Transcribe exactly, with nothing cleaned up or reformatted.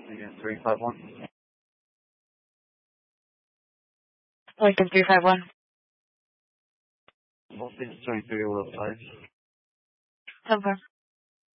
Again, three five one. Lincoln three five one. What's the twenty-three all of five? Over.